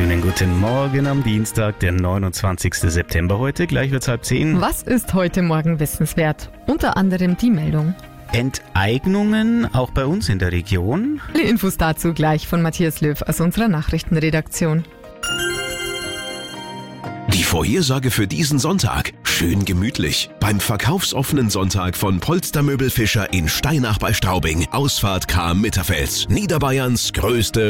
Schönen guten Morgen am Dienstag, der 29. September heute. Gleich wird's 9:30. Was ist heute Morgen wissenswert? Unter anderem die Meldung. Enteignungen auch bei uns in der Region. Alle Infos dazu gleich von Matthias Löw aus unserer Nachrichtenredaktion. Die Vorhersage für diesen Sonntag. Schön gemütlich. Beim verkaufsoffenen Sonntag von Polstermöbel Fischer in Steinach bei Straubing. Ausfahrt Cham-Mitterfels. Niederbayerns größte